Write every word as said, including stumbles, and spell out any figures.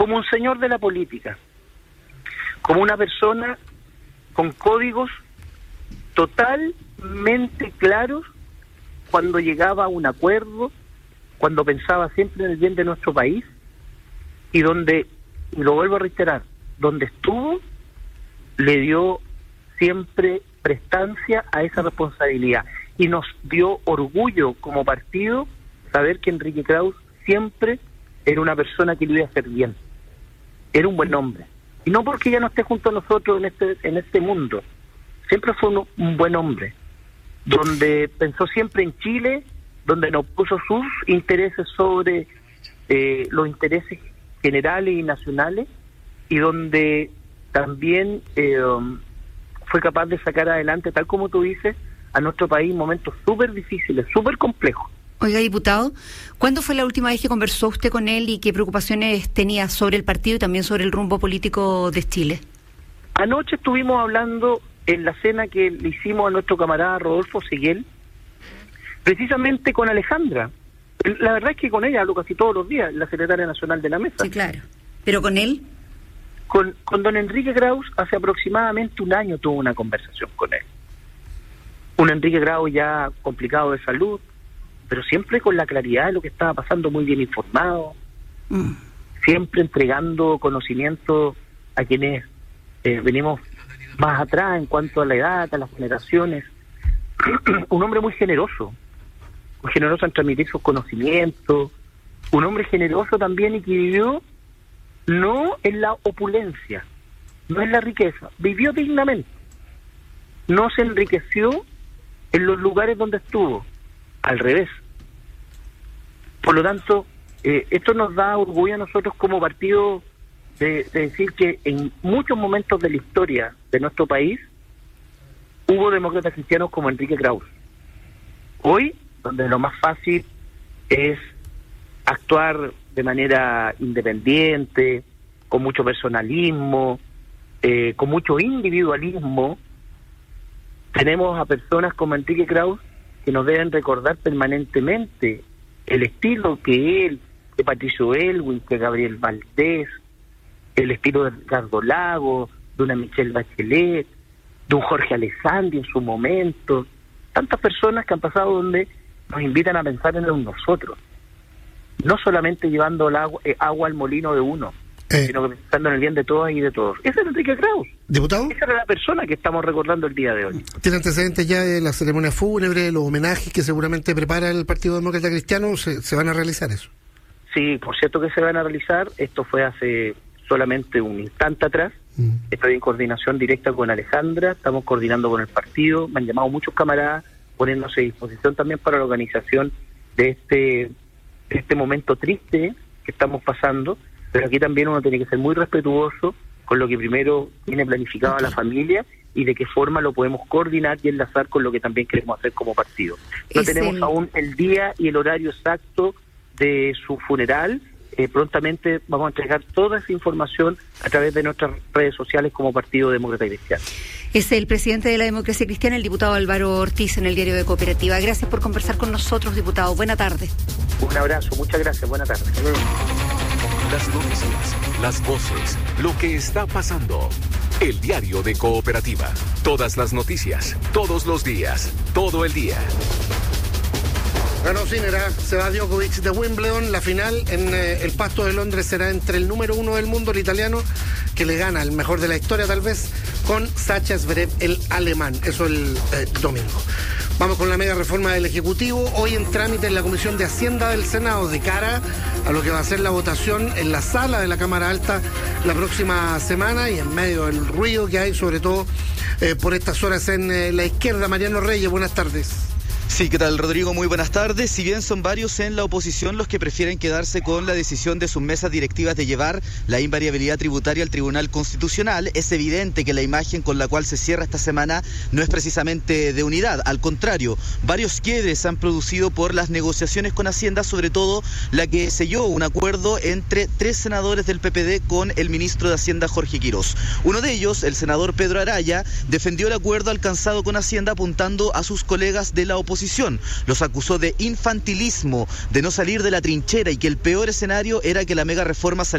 como un señor de la política, como una persona con códigos totalmente claros cuando llegaba a un acuerdo, cuando pensaba siempre en el bien de nuestro país, y donde, y lo vuelvo a reiterar, donde estuvo, le dio siempre prestancia a esa responsabilidad, y nos dio orgullo como partido saber que Enrique Krauss siempre era una persona que le iba a hacer bien, era un buen hombre, y no porque ya no esté junto a nosotros en este en este mundo, siempre fue un, un buen hombre, donde pensó siempre en Chile, donde no puso sus intereses sobre eh, los intereses generales y nacionales, y donde también eh, um, fue capaz de sacar adelante, tal como tú dices, a nuestro país en momentos súper difíciles, súper complejos. Oiga, diputado, ¿cuándo fue la última vez que conversó usted con él y qué preocupaciones tenía sobre el partido y también sobre el rumbo político de Chile? Anoche estuvimos hablando en la cena que le hicimos a nuestro camarada Rodolfo Seguel, precisamente con Alejandra. La verdad es que con ella hablo casi todos los días, la secretaria nacional de la mesa. Sí, claro. ¿Pero con él? Con, con don Enrique Krauss hace aproximadamente un año tuvo una conversación con él. Un Enrique Krauss ya complicado de salud, pero siempre con la claridad de lo que estaba pasando, muy bien informado, mm. siempre entregando conocimiento a quienes eh, venimos más atrás en cuanto a la edad, a las generaciones. Un hombre muy generoso, muy generoso en transmitir sus conocimientos, un hombre generoso también y que vivió no en la opulencia, no en la riqueza, vivió dignamente, no se enriqueció en los lugares donde estuvo, al revés. Por lo tanto, eh, esto nos da orgullo a nosotros como partido de, de decir que en muchos momentos de la historia de nuestro país hubo demócratas cristianos como Enrique Krauss. Hoy, donde lo más fácil es actuar de manera independiente, con mucho personalismo, eh, con mucho individualismo, tenemos a personas como Enrique Krauss que nos deben recordar permanentemente el estilo que él, de Patricio Elwin, que Gabriel Valdés, el estilo de Ricardo Lagos, de una Michelle Bachelet, de un Jorge Alessandri en su momento, tantas personas que han pasado donde nos invitan a pensar en nosotros, no solamente llevando el agua, eh, agua al molino de uno, eh. sino que pensando en el bien de todas y de todos. Ese es Enrique Krauss. ¿Diputado? Esa era la persona que estamos recordando el día de hoy. ¿Tiene antecedentes ya de la ceremonia fúnebre, los homenajes que seguramente prepara el Partido Demócrata Cristiano? ¿Se, se van a realizar eso? Sí, por cierto que se van a realizar. Esto fue hace solamente un instante atrás. Mm. Estoy en coordinación directa con Alejandra, estamos coordinando con el partido, me han llamado muchos camaradas poniéndose a disposición también para la organización de este, de este momento triste que estamos pasando, pero aquí también uno tiene que ser muy respetuoso con lo que primero tiene planificado a la familia y de qué forma lo podemos coordinar y enlazar con lo que también queremos hacer como partido. No es tenemos el... aún el día y el horario exacto de su funeral. Eh, prontamente vamos a entregar toda esa información a través de nuestras redes sociales como Partido Demócrata y Cristiano. Es el presidente de la Democracia Cristiana, el diputado Álvaro Ortiz, en el Diario de Cooperativa. Gracias por conversar con nosotros, diputado. Buena tarde. Un abrazo, muchas gracias. Buena tarde. Las noticias, las voces, lo que está pasando. El Diario de Cooperativa. Todas las noticias, todos los días, todo el día. Ganó Sinner, se va Djokovic de Wimbledon. La final en eh, el Pasto de Londres será entre el número uno del mundo, el italiano, que le gana el mejor de la historia tal vez, con Sacha Zverev, el alemán. Eso el eh, domingo. Vamos con la mega reforma del Ejecutivo, hoy en trámite en la Comisión de Hacienda del Senado, de cara a lo que va a ser la votación en la sala de la Cámara Alta la próxima semana, y en medio del ruido que hay, sobre todo eh, por estas horas en eh, la izquierda. Mariano Reyes, buenas tardes. Sí, ¿qué tal, Rodrigo? Muy buenas tardes. Si bien son varios en la oposición los que prefieren quedarse con la decisión de sus mesas directivas de llevar la invariabilidad tributaria al Tribunal Constitucional, es evidente que la imagen con la cual se cierra esta semana no es precisamente de unidad. Al contrario, varios quiebres han producido por las negociaciones con Hacienda, sobre todo la que selló un acuerdo entre tres senadores del P P D con el ministro de Hacienda, Jorge Quirós. Uno de ellos, el senador Pedro Araya, defendió el acuerdo alcanzado con Hacienda apuntando a sus colegas de la oposición. Los acusó de infantilismo, de no salir de la trinchera y que el peor escenario era que la mega reforma saliera